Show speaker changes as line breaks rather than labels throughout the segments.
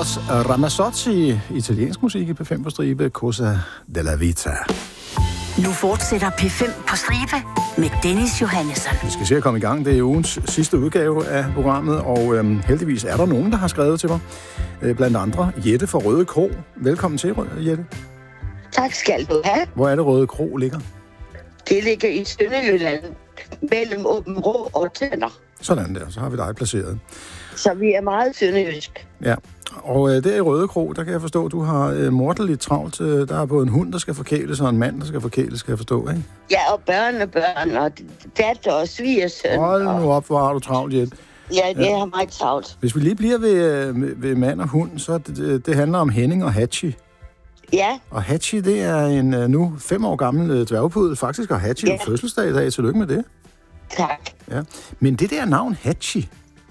Eros Ramazzotti, italiensk musik i P5 på stribe, Cosa della Vita.
Nu fortsætter P5 på stribe med Dennis Johannesson.
Vi skal se at komme i gang. Det er ugens sidste udgave af programmet, og heldigvis er der nogen, der har skrevet til mig. Blandt andre Jette fra Røde Kro. Velkommen til, Jette.
Tak skal du have.
Hvor er det Røde Kro ligger?
Det ligger i Sønderjylland, mellem Åbenrå og Tønder.
Sådan der, så har vi dig placeret.
Så vi er meget sønderjysk.
Ja, og der i Røde Kro, der kan jeg forstå, at du har morderligt travlt. Der er både en hund, der skal forkæles, og en mand, der skal forkæles, skal jeg forstå, ikke?
Ja, og børn, og datter og svigersøn.
Hold nu op, hvor har du travlt, Jette.
Ja, det er meget travlt.
Hvis vi lige bliver ved mand og hund, så det handler om Henning og Hachi.
Ja.
Og Hachi, det er en nu 5 år gammel dværgpuddel. Faktisk har Hachi en fødselsdag i dag. Tillykke med det.
Tak.
Ja. Men det der navn, Hachi,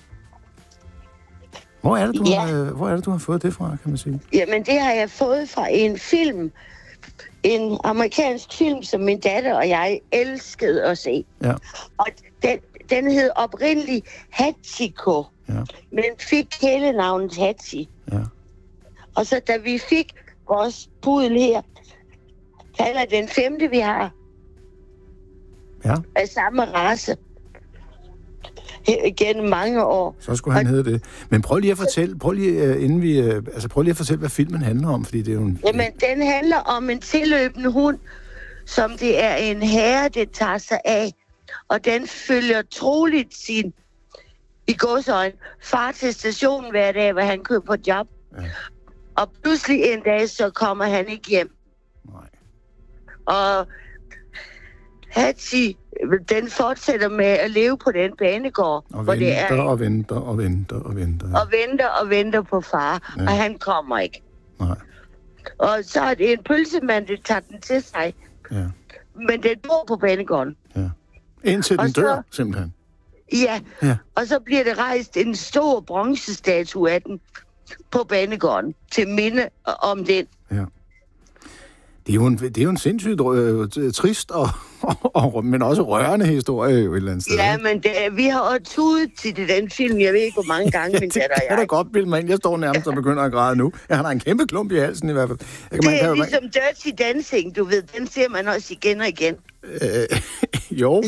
hvor er det, du har fået det fra, kan man sige?
Jamen, det har jeg fået fra en film. En amerikansk film, som min datter og jeg elskede at se.
Ja.
Og den hed oprindeligt Hachiko, men fik hele navnet Hachi.
Ja.
Og så da vi fik vores puddel her, kalder den 5. vi har, af samme race, gennem mange år.
Så skulle han hedde det. Men prøv lige at fortælle, hvad filmen handler om, fordi det er jo en...
Jamen, den handler om en tilløbende hund, som det er en herre, det tager sig af, og den følger troligt sin, i gåseøjne, far til stationen hver dag, hvor han kører på job. Ja. Og pludselig en dag, så kommer han ikke hjem.
Nej.
Og Hachi, den fortsætter med at leve på den banegård.
Og
hvor
venter,
det er,
og venter, og venter, og venter.
Og venter på far, og han kommer ikke.
Nej.
Og så er det en pølsemand, der tager den til sig.
Ja.
Men den bor på banegården.
Ja. Indtil den dør, simpelthen.
Ja, og så bliver det rejst en stor bronzestatue af den på banegården, til minde om den. Ja.
Det er jo en sindssygt trist men også rørende historie jo et eller andet sted.
Ja, men vi har også tudet til den film, jeg ved ikke, hvor mange gange, min datter og jeg.
Det kan da godt bilde mig ind. Jeg står nærmest og begynder at græde nu. Jeg har en kæmpe klump i halsen i hvert fald.
Det er ligesom Dirty Dancing, du ved. Den ser man også igen og igen.
Jo.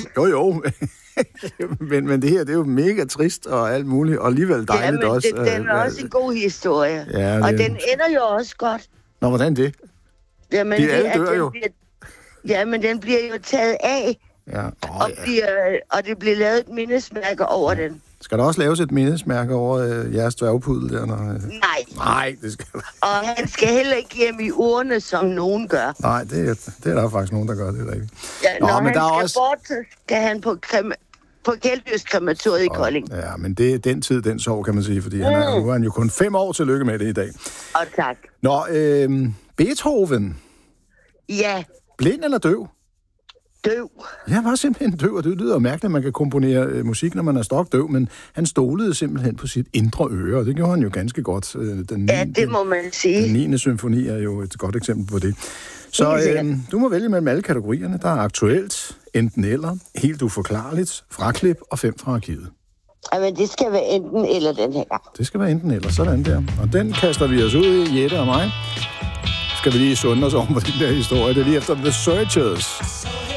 men det her, det er jo mega trist og alt muligt, og alligevel dejligt også.
Ja, men den er også en god historie. Ja, og den ender jo også godt.
Nå, hvordan det?
Jamen,
de alle dør jo.
Men den bliver jo taget af, og det bliver lavet et mindesmærke over den.
Skal der også laves et mindesmærke over jeres dværgpuddel der? Nej, det skal der.
Og han skal heller ikke hjem i urne, som nogen gør.
Nej, det er der faktisk nogen, der gør, det er rigtigt.
Ja, når han skal bort, skal han på Kælddyrskrematoriet i Kolding.
Ja, men det er den tid, den sorg, kan man sige, fordi nu er han jo kun 5 år. Tillykke med det i dag.
Og tak.
Nå, Beethoven.
Ja.
Blind eller døv?
Døv.
Ja, han var simpelthen døv, og det lyder mærkeligt, at man kan komponere musik, når man er stokdøv, men han stolede simpelthen på sit indre øre, og det gjorde han jo ganske godt.
Det må man sige.
Den 9. symfoni er jo et godt eksempel på det. Så du må vælge mellem alle kategorierne. Der er aktuelt, enten eller, helt uforklarligt, fraklip og 5 fra arkivet.
Jamen, det skal være enten eller den her.
Det skal være enten eller, sådan der. Og den kaster vi os ud i, Jette og mig. Skal vi lige sunde os om på den der historie. Det er lige efter The Searchers.